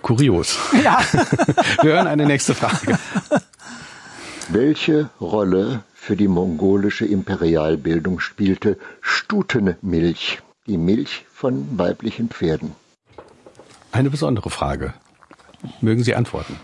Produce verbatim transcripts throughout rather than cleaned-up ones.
Kurios. Ja. Wir hören eine nächste Frage. Welche Rolle für die mongolische Imperialbildung spielte Stutenmilch, die Milch von weiblichen Pferden? Eine besondere Frage. Mögen Sie antworten?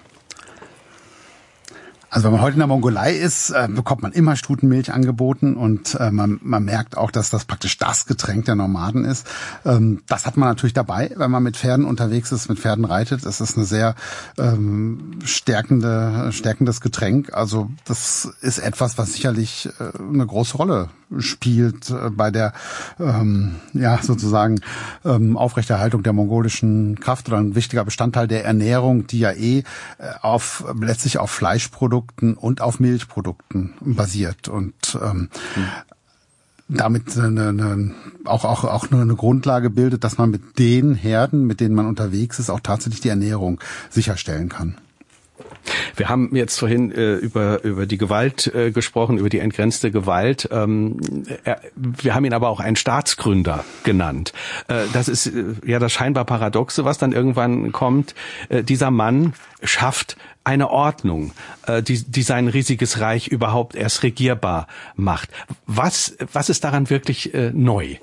Also wenn man heute in der Mongolei ist, äh, bekommt man immer Stutenmilch angeboten und äh, man, man merkt auch, dass das praktisch das Getränk der Nomaden ist. Ähm, das hat man natürlich dabei, wenn man mit Pferden unterwegs ist, mit Pferden reitet. Es ist eine sehr ähm, stärkende, stärkendes Getränk. Also das ist etwas, was sicherlich äh, eine große Rolle spielt äh, bei der ähm, ja sozusagen ähm, Aufrechterhaltung der mongolischen Kraft oder ein wichtiger Bestandteil der Ernährung, die ja eh äh, auf letztlich auf Fleischprodukten und auf Milchprodukten basiert und ähm, hm. damit eine, eine, auch auch auch nur eine Grundlage bildet, dass man mit den Herden, mit denen man unterwegs ist, auch tatsächlich die Ernährung sicherstellen kann. Wir haben jetzt vorhin äh, über über die Gewalt äh, gesprochen, über die entgrenzte Gewalt. Ähm, er, wir haben ihn aber auch einen Staatsgründer genannt. Äh, das ist äh, ja das scheinbar Paradoxe, was dann irgendwann kommt. Äh, dieser Mann schafft eine Ordnung, äh, die, die sein riesiges Reich überhaupt erst regierbar macht. Was, was ist daran wirklich äh, neu?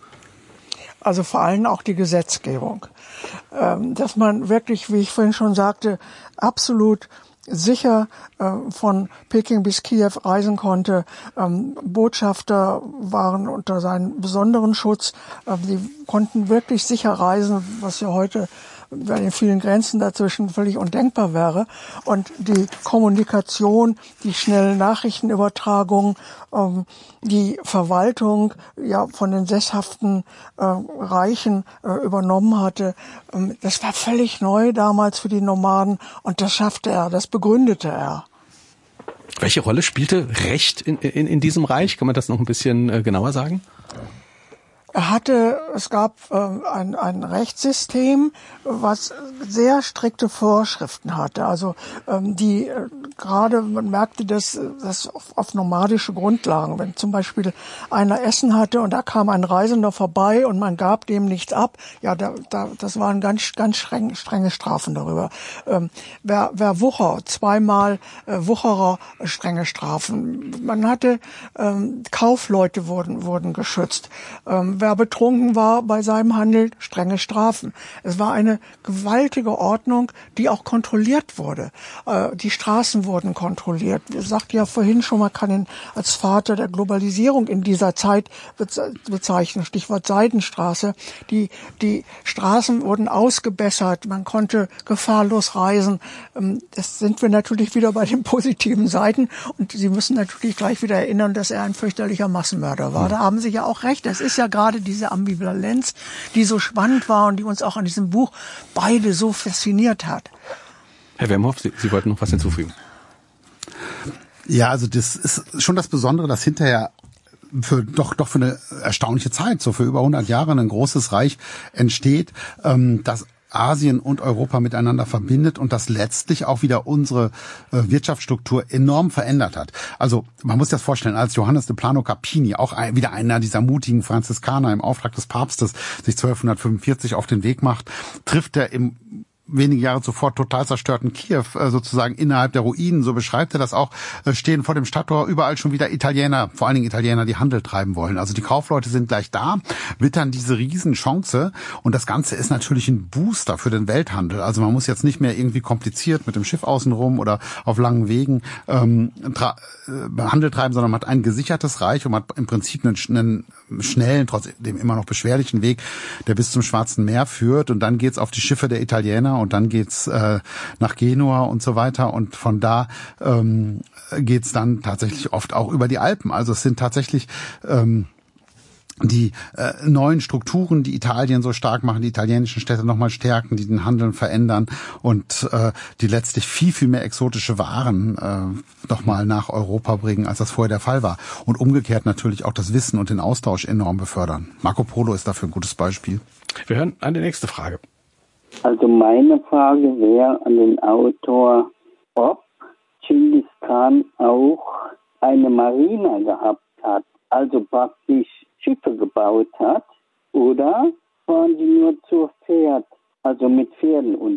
Also vor allem auch die Gesetzgebung. Ähm, dass man wirklich, wie ich vorhin schon sagte, absolut sicher äh, von Peking bis Kiew reisen konnte. Ähm, Botschafter waren unter seinem besonderen Schutz. Äh, die konnten wirklich sicher reisen, was ja heute bei den vielen Grenzen dazwischen völlig undenkbar wäre. Und die Kommunikation, die schnelle Nachrichtenübertragung, ähm, die Verwaltung ja von den sesshaften äh, Reichen äh, übernommen hatte, ähm, das war völlig neu damals für die Nomaden und das schaffte er, das begründete er. Welche Rolle spielte Recht in, in, in diesem Reich? Kann man das noch ein bisschen äh, genauer sagen? Er hatte, es gab äh, ein, ein Rechtssystem, was sehr strikte Vorschriften hatte. Also ähm, die äh, gerade, man merkte das, das auf, auf nomadische Grundlagen. Wenn zum Beispiel einer Essen hatte und da kam ein Reisender vorbei und man gab dem nichts ab, ja, da, da, das waren ganz, ganz streng, strenge Strafen darüber. Ähm, wer, wer Wucher, zweimal äh, Wucherer, strenge Strafen. Man hatte ähm, Kaufleute wurden wurden geschützt. Ähm, Wer betrunken war bei seinem Handel, strenge Strafen. Es war eine gewaltige Ordnung, die auch kontrolliert wurde. Äh, die Straßen wurden kontrolliert. Ich sagte ja vorhin schon, man kann ihn als Vater der Globalisierung in dieser Zeit bezeichnen. Stichwort Seidenstraße. Die, die Straßen wurden ausgebessert. Man konnte gefahrlos reisen. Ähm, das sind wir natürlich wieder bei den positiven Seiten. Und Sie müssen natürlich gleich wieder erinnern, dass er ein fürchterlicher Massenmörder war. Da haben Sie ja auch recht. Es ist ja gerade diese Ambivalenz, die so spannend war und die uns auch an diesem Buch beide so fasziniert hat. Herr Wemhoff, Sie, Sie wollten noch was hinzufügen. Ja, also das ist schon das Besondere, dass hinterher für doch doch für eine erstaunliche Zeit, so für über hundert Jahre, ein großes Reich entsteht, ähm, das Asien und Europa miteinander verbindet und das letztlich auch wieder unsere äh, Wirtschaftsstruktur enorm verändert hat. Also man muss sich das vorstellen, als Johannes de Plano Carpini, auch ein, wieder einer dieser mutigen Franziskaner im Auftrag des Papstes, sich zwölfhundertfünfundvierzig auf den Weg macht, trifft er im wenige Jahre zuvor total zerstörten Kiew äh, sozusagen innerhalb der Ruinen, so beschreibt er das auch, äh, stehen vor dem Stadttor überall schon wieder Italiener, vor allen Dingen Italiener, die Handel treiben wollen. Also die Kaufleute sind gleich da, wittern diese Riesenchance und das Ganze ist natürlich ein Booster für den Welthandel. Also man muss jetzt nicht mehr irgendwie kompliziert mit dem Schiff außenrum oder auf langen Wegen ähm, tra- äh, Handel treiben, sondern man hat ein gesichertes Reich und man hat im Prinzip einen, einen schnellen, trotzdem immer noch beschwerlichen Weg, der bis zum Schwarzen Meer führt und dann geht's auf die Schiffe der Italiener und dann geht's äh, nach Genua und so weiter und von da ähm, geht's dann tatsächlich oft auch über die Alpen. Also es sind tatsächlich ähm, die äh, neuen Strukturen, die Italien so stark machen, die italienischen Städte nochmal stärken, die den Handel verändern und äh, die letztlich viel, viel mehr exotische Waren äh, nochmal nach Europa bringen, als das vorher der Fall war. Und umgekehrt natürlich auch das Wissen und den Austausch enorm befördern. Marco Polo ist dafür ein gutes Beispiel. Wir hören an die nächste Frage. Also meine Frage wäre an den Autor, ob Genghis Khan auch eine Marina gehabt hat, also praktisch Schiffe gebaut hat, oder waren die nur zur Pferd, also mit Pferden unterwegs?